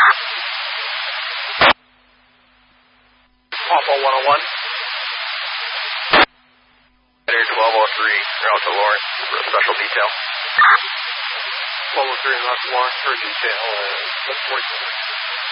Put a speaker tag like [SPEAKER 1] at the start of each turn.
[SPEAKER 1] Papa 101. Header 1203, route to Lawrence for a special detail. 1203 route to Lawrence for a detail, 40.